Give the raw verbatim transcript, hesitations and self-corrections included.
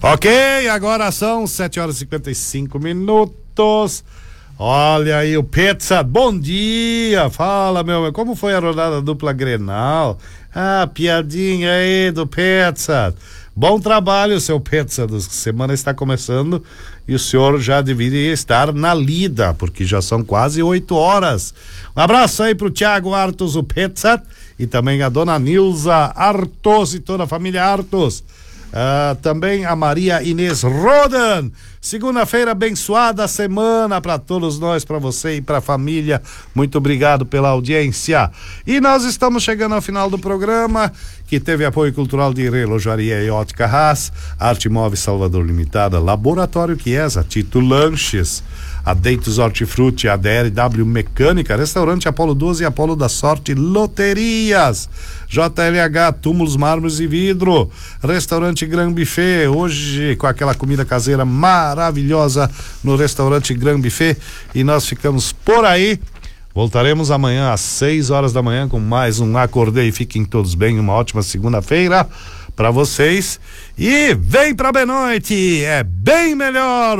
Ok, agora são sete horas e cinquenta e cinco minutos. Olha aí o Petza, bom dia. Fala, meu, como foi a rodada dupla Grenal? Ah, piadinha aí do Petza. Bom trabalho, seu Petza. A semana está começando e o senhor já deveria estar na lida, porque já são quase oito horas. Um abraço aí pro Thiago Artos, o Petza, e também a dona Nilza Artos e toda a família Artos. Uh, também a Maria Inês Rodan. Segunda-feira abençoada semana para todos nós, para você e para a família. Muito obrigado pela audiência. E nós estamos chegando ao final do programa, que teve apoio cultural de Relojaria e Ótica Haas, Arte Móveis Salvador Limitada, Laboratório Chiesa, Tito Lanches, a Deitos Hortifruti, a D R W Mecânica, Restaurante Apolo doze e Apolo da Sorte Loterias, J L H Túmulos, Mármores e Vidro, Restaurante Gran Buffet, hoje com aquela comida caseira maravilhosa no Restaurante Gran Buffet. E nós ficamos por aí. Voltaremos amanhã às seis horas da manhã com mais um Acordei. Fiquem todos bem, uma ótima segunda-feira para vocês. E vem pra Benoite, é bem melhor.